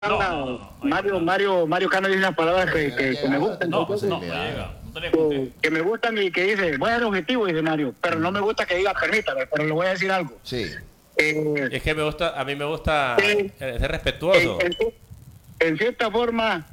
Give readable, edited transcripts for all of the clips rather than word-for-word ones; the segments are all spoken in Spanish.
Mario Cano dice unas palabras que me gustan. Que me gustan y que dice, voy a dar objetivo, dice Mario, pero no me gusta que diga permítame, pero le voy a decir algo. Sí. Es que a mí me gusta ser respetuoso. En cierta forma,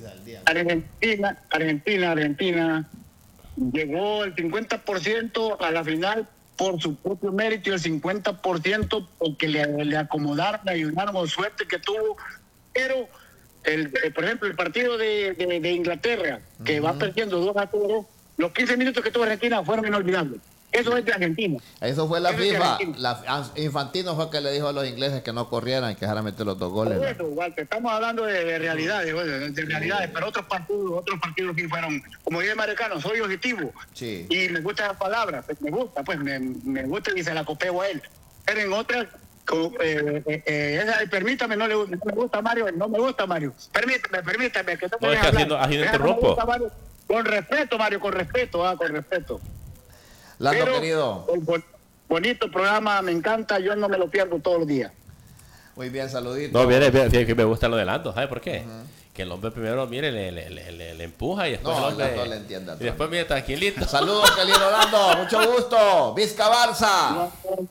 Argentina llegó el 50% a la final por su propio mérito y el 50% porque le acomodaron, le ayudaron, suerte que tuvo. Pero, por ejemplo, el partido de Inglaterra, que va perdiendo 2-0, los 15 minutos que tuvo Argentina fueron inolvidables. Eso es de Argentina. Eso fue la FIFA. Infantino fue que le dijo a los ingleses que no corrieran y que dejaran meter los 2 goles. Bueno, Walter, estamos hablando de realidades, pero otros partidos sí fueron, como dice Maricano, soy objetivo. Sí. Y me gusta la palabra, me gusta y se la copeo a él. Pero en otras, permítame, no me gusta Mario. Permítame, que no es que así no interrumpo. Con respeto, Mario, con respeto. Lando, querido. Bonito programa, me encanta, yo no me lo pierdo todos los días. Muy bien, saluditos. No, viene, que me gusta lo de Lando, ¿sabes por qué? Que el hombre primero, mire, le empuja y después el hombre... No le entienda. Y después, mire, tranquilito. Saludos, querido Lando, mucho gusto. Vizca Barça.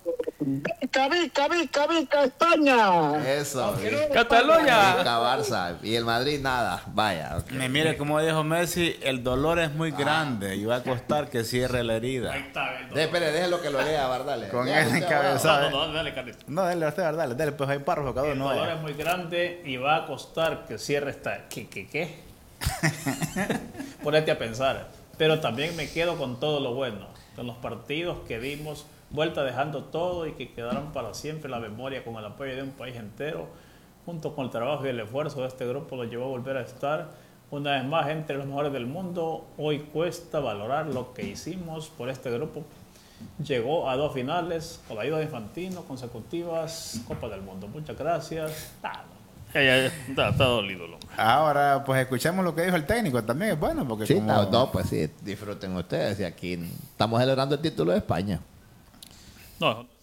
Vica, España. Eso. Cataluña. Vizca Barça. Y el Madrid, nada. Vaya. Okay. Mire, como dijo Messi, el dolor es muy grande y va a costar que cierre la herida. Ahí está. Espere, déjelo que lo lea, Bardale. Con él encabezado. No, dale, Carlito. No, dale, pues hay párrafo cada El uno. dolor es muy grande y va a costar que cierre esta... ¿Qué? Ponete a pensar. Pero también me quedo con todo lo bueno. Con los partidos que dimos vuelta dejando todo y que quedaron para siempre en la memoria con el apoyo de un país entero, junto con el trabajo y el esfuerzo de este grupo, lo llevó a volver a estar una vez más entre los mejores del mundo. Hoy cuesta valorar lo que hicimos por este grupo. Llegó a 2 finales con la ayuda de Infantino, consecutivas Copa del Mundo. Muchas gracias. Está dolido. Ahora, pues escuchemos lo que dijo el técnico también, es bueno, porque sí, como... pues sí, disfruten ustedes. Y aquí estamos celebrando el título de España. No,